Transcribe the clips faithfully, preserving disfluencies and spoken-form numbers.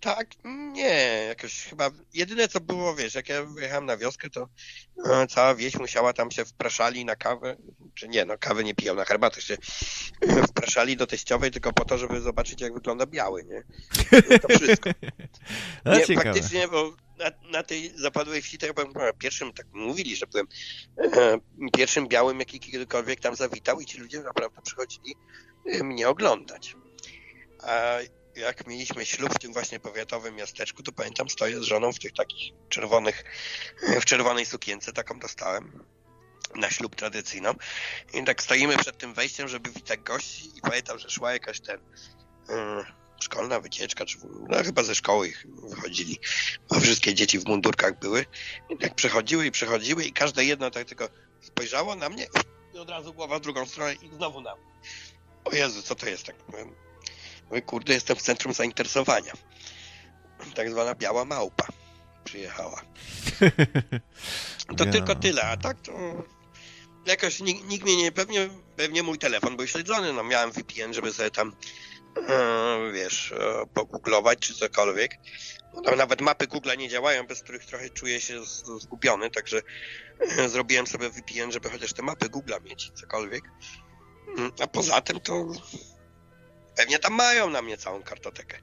Tak, nie, jakoś chyba, jedyne co było, wiesz, jak ja wyjechałem na wioskę, to e, cała wieś musiała tam się wpraszali na kawę, czy nie, no kawy nie piją, na herbatę się e, wpraszali do teściowej tylko po to, żeby zobaczyć jak wygląda biały, nie? No to wszystko. No, Nie, ciekawe. faktycznie, bo na, na tej zapadłej wsi to ja byłem no, pierwszym, tak mówili, że byłem e, pierwszym białym, jaki kiedykolwiek tam zawitał i ci ludzie naprawdę przychodzili e, mnie oglądać. A jak mieliśmy ślub w tym właśnie powiatowym miasteczku, to pamiętam, stoję z żoną w tych takich czerwonych, w czerwonej sukience, taką dostałem na ślub tradycyjną. I tak stoimy przed tym wejściem, żeby witać gości i pamiętam, że szła jakaś ten um, szkolna wycieczka, czy no chyba ze szkoły ich wychodzili, bo wszystkie dzieci w mundurkach były. I tak przechodziły i przechodziły i każde jedno tak tylko spojrzało na mnie i od razu głowa w drugą stronę i znowu na mnie. O Jezu, co to jest? Tak powiem. Mówię, kurde, jestem w centrum zainteresowania. Tak zwana biała małpa przyjechała. To Ja. tylko tyle, a tak to jakoś nikt, nikt mnie nie, pewnie, pewnie mój telefon był śledzony, no miałem V P N, żeby sobie tam e, wiesz, e, pogooglować czy cokolwiek. No, tam nawet mapy Google nie działają, bez których trochę czuję się z, zgubiony, także e, zrobiłem sobie V P N, żeby chociaż te mapy Google mieć, cokolwiek. A poza tym to pewnie tam mają na mnie całą kartotekę.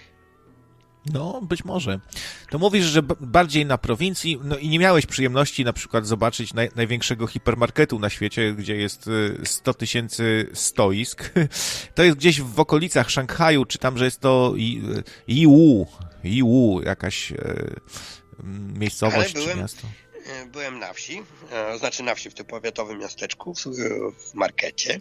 No, być może. To mówisz, że b- bardziej na prowincji, no i nie miałeś przyjemności na przykład zobaczyć naj- największego hipermarketu na świecie, gdzie jest y, sto tysięcy stoisk. To jest gdzieś w okolicach Szanghaju, czy tam, że jest to I- Yiwu, Yiwu, jakaś y, miejscowość byłem, czy miasto. Byłem na wsi, e, znaczy na wsi w tym powiatowym miasteczku, w, w markecie.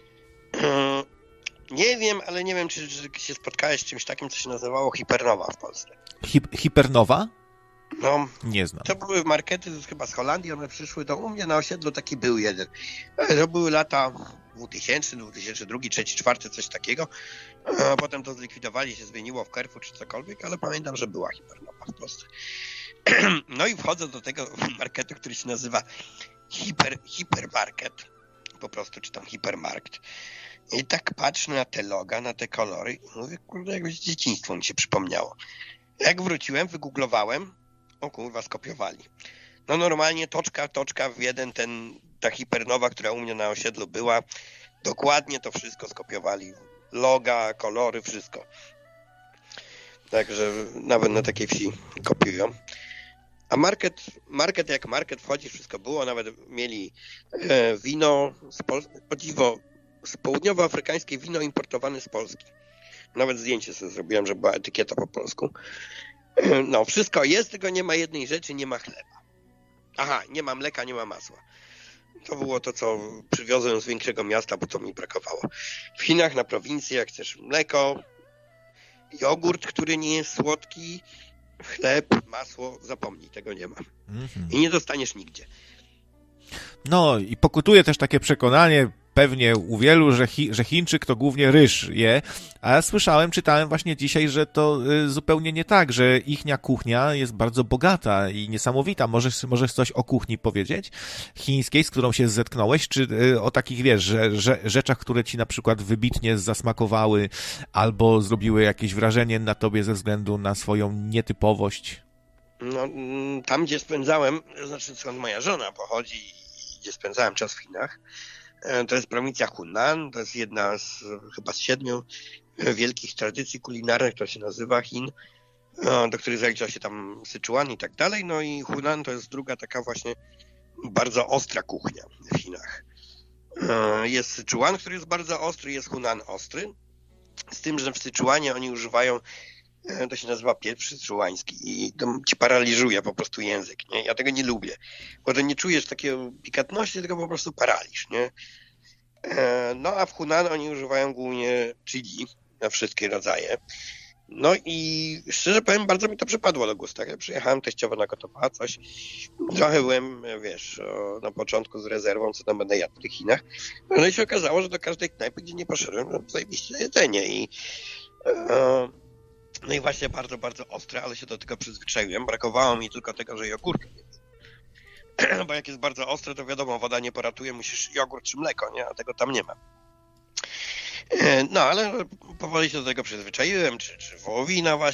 E, Nie wiem, ale nie wiem, czy, czy się spotkałeś z czymś takim, co się nazywało Hipernowa w Polsce. Hip- hipernowa? No, Nie znam. to były markety chyba z Holandii, one przyszły, to u mnie na osiedlu taki był jeden. To były lata dwutysięczne, dwa tysiące drugi, trzeci, czwarty, coś takiego. A potem to zlikwidowali, się zmieniło w Carrefour czy cokolwiek, ale pamiętam, że była Hipernowa w Polsce. No i wchodzę do tego marketu, który się nazywa Hiper, Hipermarket. Po prostu czytam Hipermarkt. I tak patrzę na te loga, na te kolory i mówię, kurde, jakbyś dzieciństwo mi się przypomniało. Jak wróciłem, wygooglowałem, o kurwa, skopiowali. No normalnie toczka, toczka w jeden ten, ta Hipernowa, która u mnie na osiedlu była, dokładnie to wszystko skopiowali. Loga, kolory, wszystko. Także nawet na takiej wsi kopiują. A market, market jak market wchodzi, wszystko było, nawet mieli e, wino, z Pol- o dziwo, z południowoafrykańskie wino importowane z Polski. Nawet zdjęcie sobie zrobiłem, że była etykieta po polsku. No, wszystko jest, tylko nie ma jednej rzeczy, nie ma chleba. Aha, nie ma mleka, nie ma masła. To było to, co przywiozłem z większego miasta, bo to mi brakowało. W Chinach, na prowincji, jak chcesz mleko, jogurt, który nie jest słodki, chleb, masło, zapomnij, tego nie ma. Mhm. I nie dostaniesz nigdzie. No i pokutuje też takie przekonanie, pewnie u wielu, że, Chi, że Chińczyk to głównie ryż je, a ja słyszałem, czytałem właśnie dzisiaj, że to y, zupełnie nie tak, że ichnia kuchnia jest bardzo bogata i niesamowita. Możesz, możesz coś o kuchni powiedzieć? Chińskiej, z którą się zetknąłeś, czy y, o takich, wiesz, że, że, rzeczach, które ci na przykład wybitnie zasmakowały albo zrobiły jakieś wrażenie na tobie ze względu na swoją nietypowość? No, tam, gdzie spędzałem, znaczy skąd moja żona pochodzi i gdzie spędzałem czas w Chinach, to jest prowincja Hunan, to jest jedna z chyba z siedmiu wielkich tradycji kulinarnych, to się nazywa Chin, do których zalicza się tam Syczuan i tak dalej. No i Hunan to jest druga taka właśnie bardzo ostra kuchnia w Chinach. Jest Syczuan, który jest bardzo ostry, jest Hunan ostry, z tym, że w Syczuanie oni używają, to się nazywa pieprz syczuański i to ci paraliżuje po prostu język, nie? Ja tego nie lubię, bo to nie czujesz takiej pikantności, tylko po prostu paraliż, nie? No a w Hunan oni używają głównie chili na wszystkie rodzaje. No i szczerze powiem, bardzo mi to przypadło do gustu. Ja przyjechałem, teściowa nagotowała coś. Trochę byłem, wiesz, na początku z rezerwą, co tam będę jadł w tych Chinach. No i się okazało, że do każdej knajpy, gdzie nie poszedłem, no zajebiście jedzenie i no i właśnie bardzo, bardzo ostre, ale się do tego przyzwyczaiłem. Brakowało mi tylko tego, że jogurtu nie było. Bo jak jest bardzo ostre, to wiadomo, woda nie poratuje, musisz jogurt czy mleko, nie? A tego tam nie ma. No, ale powoli się do tego przyzwyczaiłem, czy, czy wołowina właśnie.